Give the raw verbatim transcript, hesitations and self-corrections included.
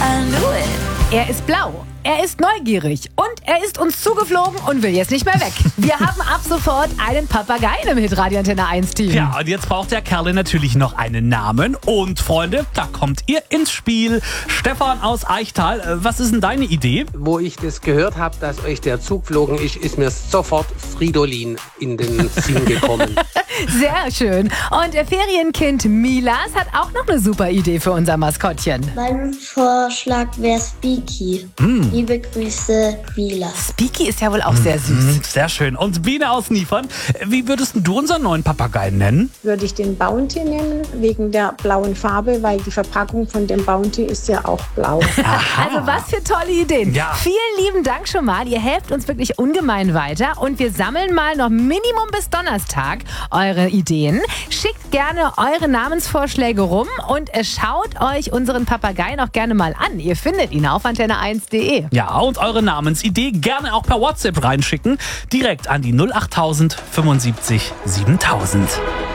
I knew it. Er ist blau, er ist neugierig und er ist uns zugeflogen und will jetzt nicht mehr weg. Wir haben ab sofort einen Papageien im Hitradio Antenne eins Team. Ja, und jetzt braucht der Kerl natürlich noch einen Namen. Und Freunde, da kommt ihr ins Spiel. Stefan aus Eichtal, äh, was ist denn deine Idee? Wo ich das gehört habe, dass euch der Zug geflogen ist, ist mir sofort Fridolin in den Sinn gekommen. Sehr schön. Und der Ferienkind Milas hat auch noch eine super Idee für unser Maskottchen. Mein Vorschlag wäre Speaky. Mm. Liebe Grüße, Milas. Speaky ist ja wohl auch sehr süß. Sehr schön. Und Biene aus Niefern, wie würdest du unseren neuen Papageien nennen? Würde ich den Bounty nennen, wegen der blauen Farbe, weil die Verpackung von dem Bounty ist ja auch blau. Also was für tolle Ideen. Ja. Vielen lieben Dank schon mal. Ihr helft uns wirklich ungemein weiter. Und wir sammeln mal noch Minimum bis Donnerstag eure Ideen. Schickt gerne eure Namensvorschläge rum und schaut euch unseren Papageien auch gerne mal an. Ihr findet ihn auf antenne eins punkt de. Ja, und eure Namensidee gerne auch per WhatsApp reinschicken. Direkt an die null achttausend fünfundsiebzig siebentausend.